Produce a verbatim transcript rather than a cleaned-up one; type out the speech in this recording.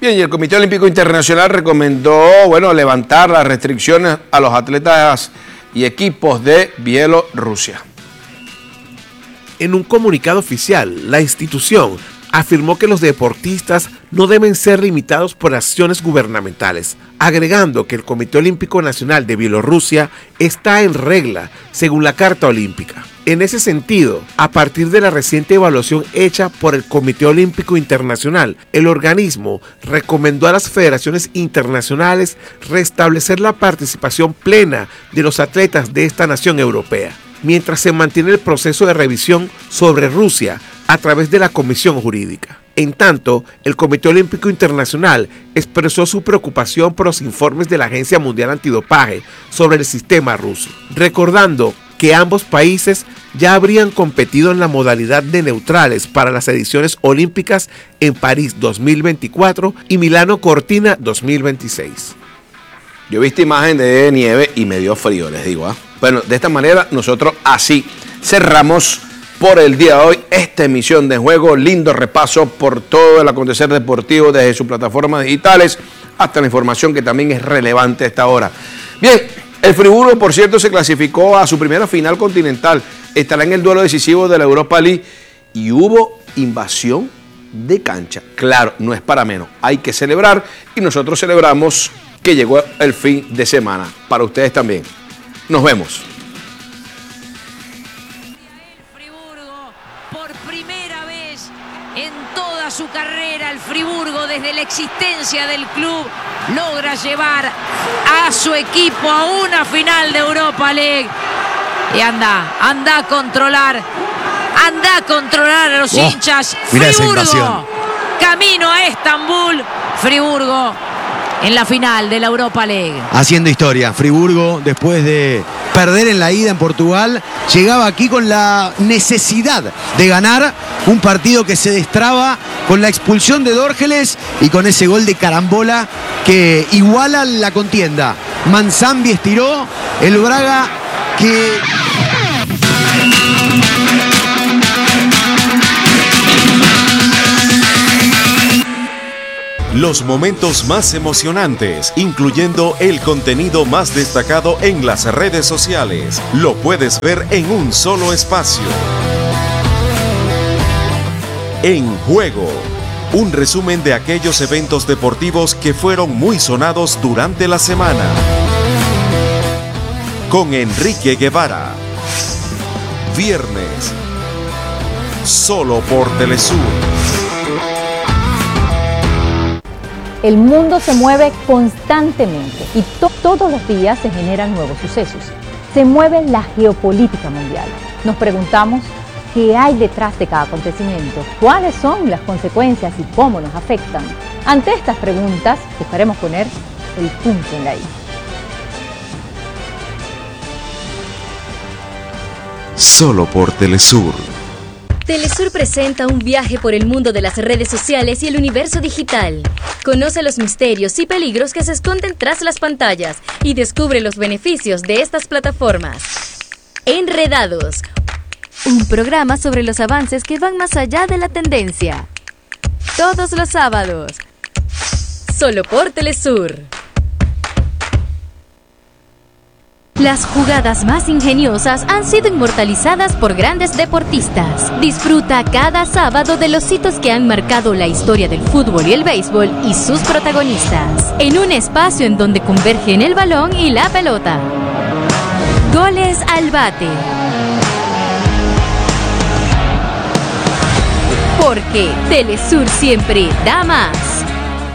Bien, y el Comité Olímpico Internacional recomendó, bueno, levantar las restricciones a los atletas y equipos de Bielorrusia. En un comunicado oficial, la institución afirmó que los deportistas no deben ser limitados por acciones gubernamentales, agregando que el Comité Olímpico Nacional de Bielorrusia está en regla según la Carta Olímpica. En ese sentido, a partir de la reciente evaluación hecha por el Comité Olímpico Internacional, el organismo recomendó a las federaciones internacionales restablecer la participación plena de los atletas de esta nación europea, mientras se mantiene el proceso de revisión sobre Rusia a través de la Comisión Jurídica. En tanto, el Comité Olímpico Internacional expresó su preocupación por los informes de la Agencia Mundial Antidopaje sobre el sistema ruso, recordando que ambos países ya habrían competido en la modalidad de neutrales para las ediciones olímpicas en París dos mil veinticuatro y Milano Cortina dos mil veintiséis. Yo he visto imagen de nieve y me dio frío, les digo. ¿eh? Bueno, de esta manera nosotros así cerramos por el día de hoy esta emisión de Juego. Lindo repaso por todo el acontecer deportivo desde sus plataformas digitales hasta la información que también es relevante a esta hora. Bien, el Friburgo, por cierto, se clasificó a su primera final continental. Estará en el duelo decisivo de la Europa League y hubo invasión de cancha. Claro, no es para menos. Hay que celebrar y nosotros celebramos que llegó el fin de semana. Para ustedes también. Nos vemos. Su carrera, el Friburgo, desde la existencia del club, logra llevar a su equipo a una final de Europa League. Y anda, anda a controlar, anda a controlar a los oh, hinchas. Friburgo, camino a Estambul, Friburgo en la final de la Europa League. Haciendo historia, Friburgo, después de perder en la ida en Portugal, llegaba aquí con la necesidad de ganar un partido que se destraba con la expulsión de Dorgeles y con ese gol de carambola que iguala la contienda. Manzambi estiró, el Braga que... Los momentos más emocionantes, incluyendo el contenido más destacado en las redes sociales, lo puedes ver en un solo espacio. En Juego, un resumen de aquellos eventos deportivos que fueron muy sonados durante la semana. Con Enrique Guevara. Viernes, solo por Telesur. El mundo se mueve constantemente y to- todos los días se generan nuevos sucesos. Se mueve la geopolítica mundial. Nos preguntamos qué hay detrás de cada acontecimiento, cuáles son las consecuencias y cómo nos afectan. Ante estas preguntas, buscaremos poner el punto en la i. Solo por Telesur. Telesur presenta un viaje por el mundo de las redes sociales y el universo digital. Conoce los misterios y peligros que se esconden tras las pantallas y descubre los beneficios de estas plataformas. Enredados, un programa sobre los avances que van más allá de la tendencia. Todos los sábados, solo por Telesur. Las jugadas más ingeniosas han sido inmortalizadas por grandes deportistas. Disfruta cada sábado de los hitos que han marcado la historia del fútbol y el béisbol y sus protagonistas, en un espacio en donde convergen el balón y la pelota. Goles al bate. Porque Telesur siempre da más.